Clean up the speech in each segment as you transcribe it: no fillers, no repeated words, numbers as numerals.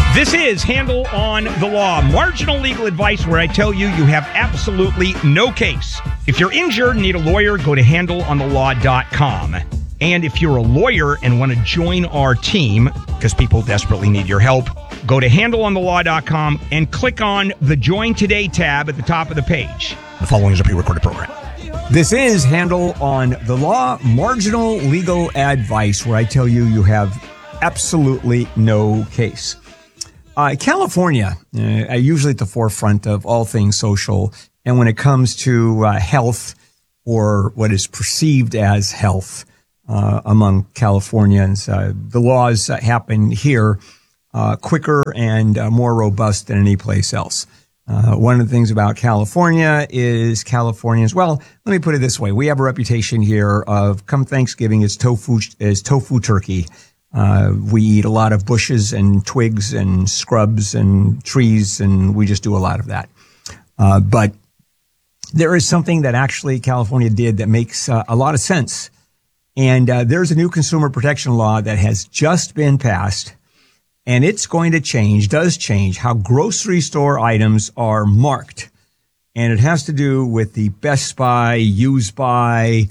This is Handle on the Law, marginal legal advice where I tell you you have absolutely no case. If you're injured and need a lawyer, go to handleonthelaw.com. And if you're a lawyer and want to join our team, because people desperately need your help, go to handleonthelaw.com and click on the Join Today tab at the top of the page. The following is a pre-recorded program. This is Handle on the Law, marginal legal advice where I tell you you have absolutely no case. California, usually at the forefront of all things social, and when it comes to health or what is perceived as health among Californians, the laws happen here quicker and more robust than any place else. One of the things about California is Californians, well, let me put it this way. We have a reputation here of come Thanksgiving is tofu turkey. We eat a lot of bushes and twigs and scrubs and trees, and we just do a lot of that. But there is something that actually California did that makes a lot of sense. And there's a new consumer protection law that has just been passed, and it's going to does change how grocery store items are marked. And it has to do with the best by, used by,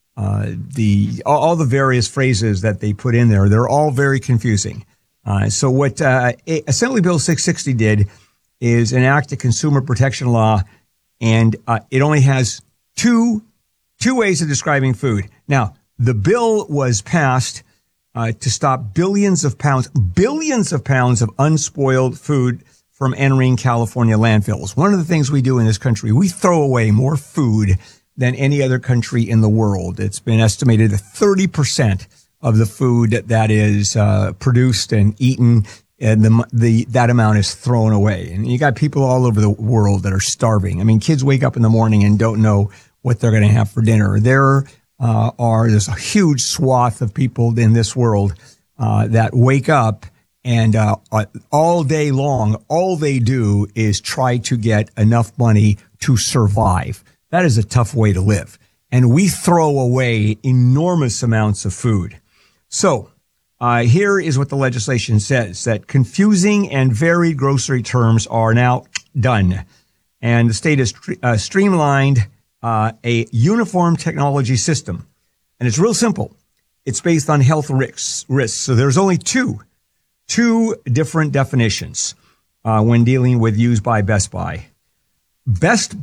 all the various phrases that they put in there. They're all very confusing. So what Assembly Bill 660 did is enact a consumer protection law, and it only has two ways of describing food. Now, the bill was passed to stop billions of pounds of unspoiled food from entering California landfills. One of the things we do in this country, we throw away more food than any other country in the world. It's been estimated that 30% of the food that is produced and eaten, and that amount is thrown away. And you got people all over the world that are starving. I mean, kids wake up in the morning and don't know what they're going to have for dinner. There's a huge swath of people in this world that wake up and all day long, all they do is try to get enough money to survive. That is a tough way to live. And we throw away enormous amounts of food. So here is what the legislation says, that confusing and varied grocery terms are now done. And the state has streamlined a uniform technology system. And it's real simple. It's based on health risks. So there's only two different definitions when dealing with used by, best by. Best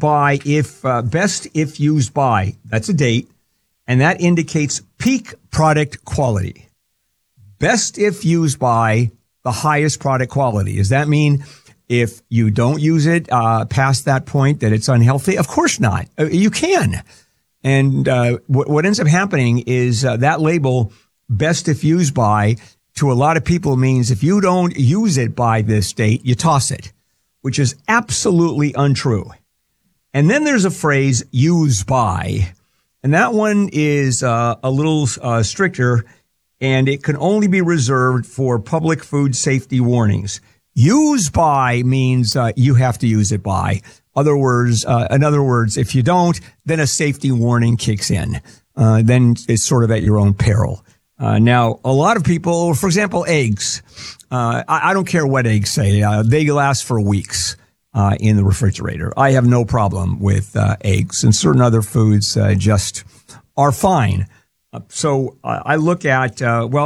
if used by, that's a date, and that indicates peak product quality. Best if used by the highest product quality. Does that mean if you don't use it past that point that it's unhealthy? Of course not. You can. And what ends up happening is that label, best if used by, to a lot of people means if you don't use it by this date, you toss it, which is absolutely untrue. And then there's a phrase, use by, and that one is a little stricter, and it can only be reserved for public food safety warnings. Use by means you have to use it by. In other words, if you don't, then a safety warning kicks in. Then it's sort of at your own peril. Now, a lot of people, for example, eggs. I don't care what eggs say. They last for weeks in the refrigerator. I have no problem with eggs, and certain other foods just are fine. So I look at,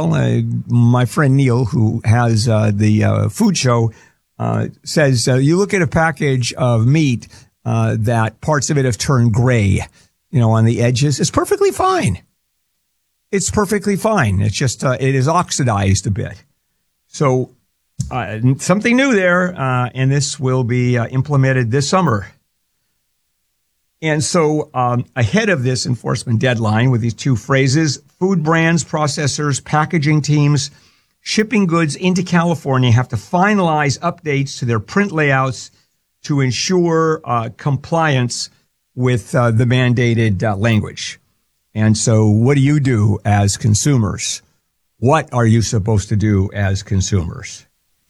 my friend Neil, who has the food show, says you look at a package of meat that parts of it have turned gray, on the edges. It's perfectly fine. It's perfectly fine. It's just it is oxidized a bit. So something new there, and this will be implemented this summer. And so ahead of this enforcement deadline with these two phrases, food brands, processors, packaging teams, shipping goods into California have to finalize updates to their print layouts to ensure compliance with the mandated language. And so what do you do as consumers? What are you supposed to do as consumers?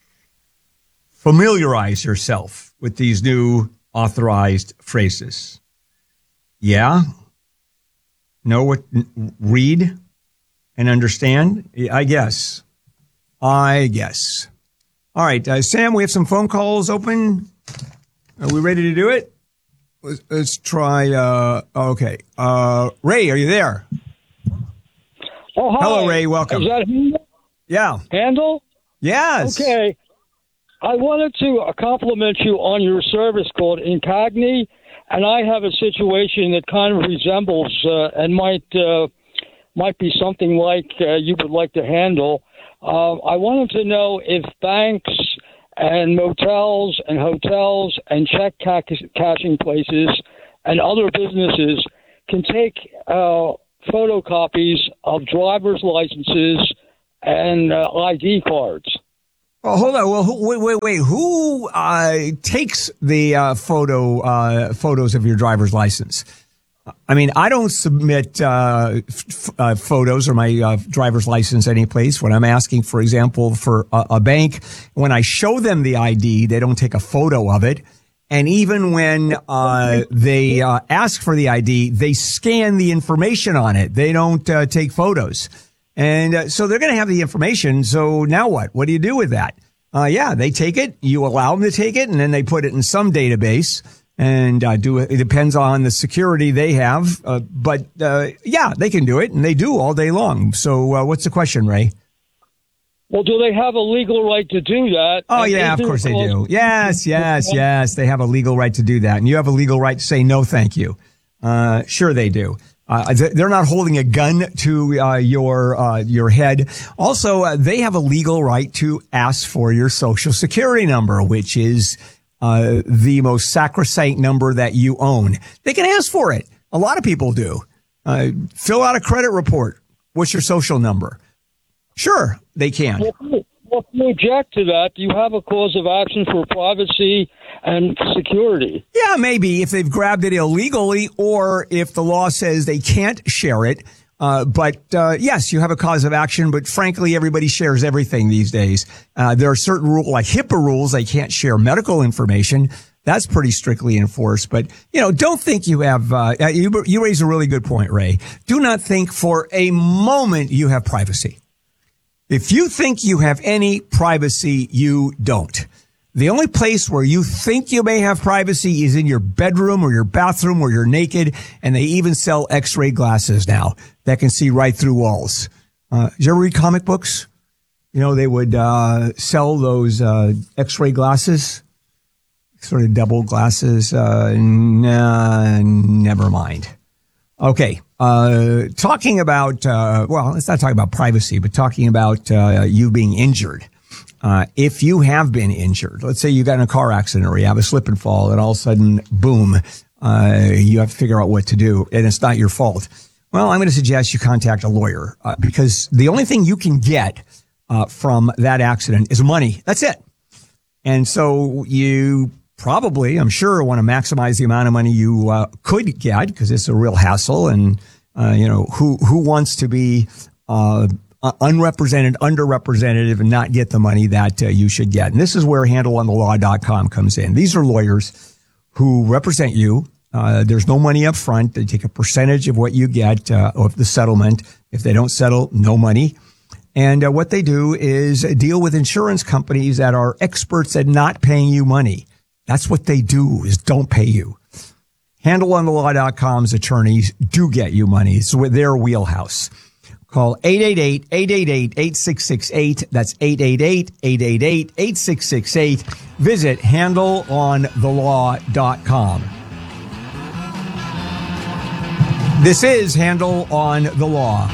Familiarize yourself with these new authorized phrases. Yeah? Know what, read and understand? I guess. All right, Sam, we have some phone calls open. Are we ready to do it? Let's try. Okay. Ray, are you there? Oh, hi. Hello, Ray. Welcome. Is that Handel? Yeah. Handel? Yes. Okay. I wanted to compliment you on your service called Incogni, and I have a situation that kind of resembles and might be something like you would like to handle. I wanted to know if banks and motels and hotels and check cashing places and other businesses can take photocopies of driver's licenses and ID cards. Oh, hold on. Well, wait. Who takes the photos of your driver's license? I mean, I don't submit photos or my driver's license anyplace. When I'm asking, for example, for a bank, when I show them the ID, they don't take a photo of it. And even when they ask for the ID, they scan the information on it. They don't take photos. And so they're going to have the information. So now what? What do you do with that? Yeah, they take it. You allow them to take it, and then they put it in some database. And it depends on the security they have. But yeah, they can do it, and they do all day long. So what's the question, Ray? Well, do they have a legal right to do that? Oh, yeah, of course they do. Yes. They have a legal right to do that. And you have a legal right to say no, thank you. Sure they do. They're not holding a gun to your head. Also, they have a legal right to ask for your Social Security number, which is the most sacrosanct number that you own. They can ask for it. A lot of people do. Fill out a credit report. What's your social number? Sure, they can. Well, if you object to that, do you have a cause of action for privacy and security? Yeah, maybe if they've grabbed it illegally or if the law says they can't share it. But yes, you have a cause of action. But frankly, everybody shares everything these days. There are certain rules, like HIPAA rules. They can't share medical information. That's pretty strictly enforced. But, don't think you have, you raise a really good point, Ray. Do not think for a moment you have privacy. If you think you have any privacy, you don't. The only place where you think you may have privacy is in your bedroom or your bathroom where you're naked, and they even sell X-ray glasses now that can see right through walls. Did you ever read comic books? They would sell those X-ray glasses, sort of double glasses. Nah, never mind. Okay. Talking about, let's not talk about privacy, but talking about you being injured. If you have been injured, let's say you got in a car accident or you have a slip and fall and all of a sudden, boom, you have to figure out what to do and it's not your fault. Well, I'm going to suggest you contact a lawyer because the only thing you can get from that accident is money. That's it. And so you probably, I'm sure, want to maximize the amount of money you could get because it's a real hassle. And, who wants to be unrepresented, underrepresented, and not get the money that you should get. And this is where handleonthelaw.com comes in. These are lawyers who represent you. There's no money up front. They take a percentage of what you get of the settlement. If they don't settle, no money. And what they do is deal with insurance companies that are experts at not paying you money. That's what they do, is don't pay you. HandleOnTheLaw.com's attorneys do get you money. It's their wheelhouse. Call 888-888-8668. That's 888-888-8668. Visit HandleOnTheLaw.com. This is Handle on the Law.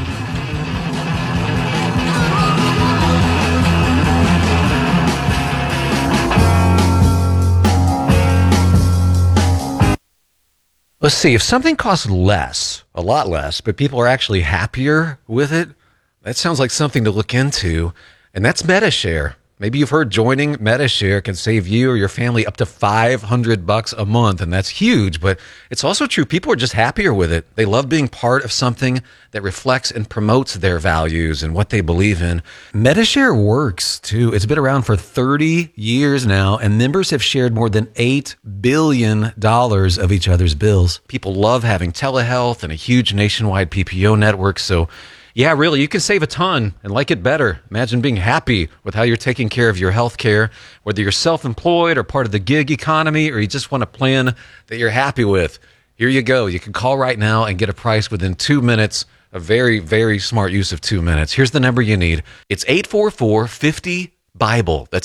Let's see, if something costs less, a lot less, but people are actually happier with it, that sounds like something to look into, and that's Medi-Share. Maybe you've heard joining Medi-Share can save you or your family up to $500 a month, and that's huge, but it's also true. People are just happier with it. They love being part of something that reflects and promotes their values and what they believe in. Medi-Share works, too. It's been around for 30 years now, and members have shared more than $8 billion of each other's bills. People love having telehealth and a huge nationwide PPO network, so Yeah, really, you can save a ton and like it better. Imagine being happy with how you're taking care of your health care, whether you're self-employed or part of the gig economy, or you just want a plan that you're happy with. Here you go. You can call right now and get a price within 2 minutes. A very, very smart use of 2 minutes. Here's the number you need. It's 844-50-BIBLE. That's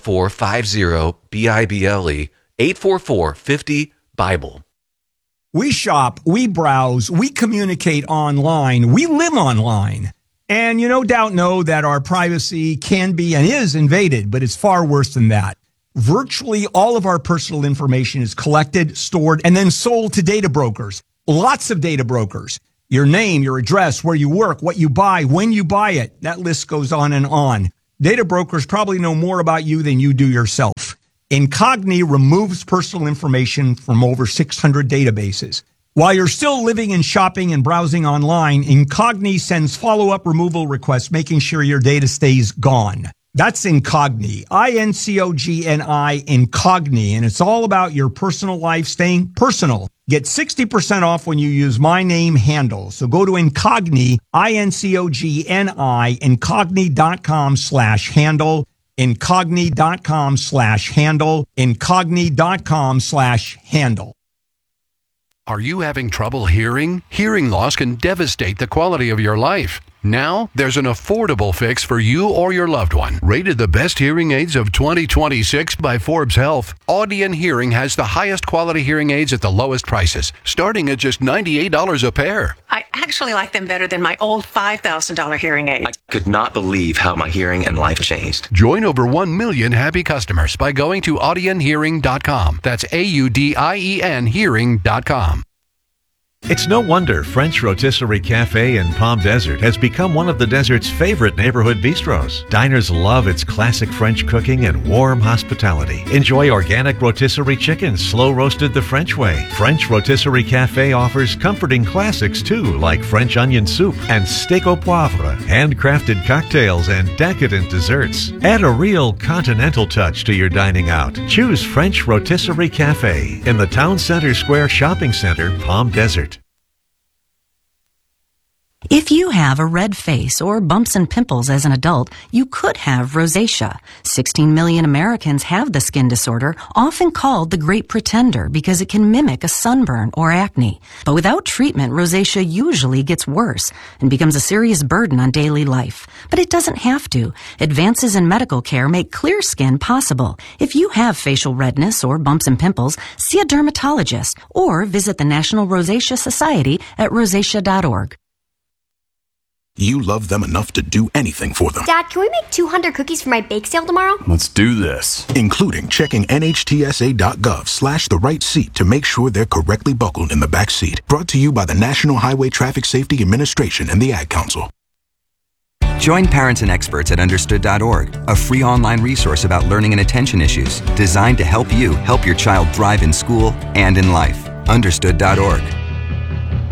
844-50-BIBLE. 844-50-BIBLE. We shop, we browse, we communicate online, we live online. And you no doubt know that our privacy can be and is invaded, but it's far worse than that. Virtually all of our personal information is collected, stored, and then sold to data brokers. Lots of data brokers. Your name, your address, where you work, what you buy, when you buy it. That list goes on and on. Data brokers probably know more about you than you do yourself. Incogni removes personal information from over 600 databases. While you're still living and shopping and browsing online, Incogni sends follow-up removal requests, making sure your data stays gone. That's Incogni, I-N-C-O-G-N-I, Incogni, and it's all about your personal life staying personal. Get 60% off when you use my name handle. So go to Incogni, I-N-C-O-G-N-I, Incogni.com/handle. Incogni.com/handle, Incogni.com/handle. Are you having trouble hearing? Hearing loss can devastate the quality of your life. Now, there's an affordable fix for you or your loved one. Rated the best hearing aids of 2026 by Forbes Health, Audion Hearing has the highest quality hearing aids at the lowest prices, starting at just $98 a pair. I actually like them better than my old $5,000 hearing aid. I could not believe how my hearing and life changed. Join over 1 million happy customers by going to audionhearing.com. That's AUDIEN hearing.com. It's no wonder French Rotisserie Cafe in Palm Desert has become one of the desert's favorite neighborhood bistros. Diners love its classic French cooking and warm hospitality. Enjoy organic rotisserie chicken slow roasted the French way. French Rotisserie Cafe offers comforting classics too, like French onion soup and steak au poivre, handcrafted cocktails and decadent desserts. Add a real continental touch to your dining out. Choose French Rotisserie Cafe in the Town Center Square Shopping Center, Palm Desert. If you have a red face or bumps and pimples as an adult, you could have rosacea. 16 million Americans have the skin disorder, often called the Great Pretender, because it can mimic a sunburn or acne. But without treatment, rosacea usually gets worse and becomes a serious burden on daily life. But it doesn't have to. Advances in medical care make clear skin possible. If you have facial redness or bumps and pimples, see a dermatologist or visit the National Rosacea Society at rosacea.org. You love them enough to do anything for them. Dad, can we make 200 cookies for my bake sale tomorrow? Let's do this. Including checking NHTSA.gov/the right seat to make sure they're correctly buckled in the back seat. Brought to you by the National Highway Traffic Safety Administration and the Ad Council. Join parents and experts at Understood.org, a free online resource about learning and attention issues designed to help you help your child thrive in school and in life. Understood.org.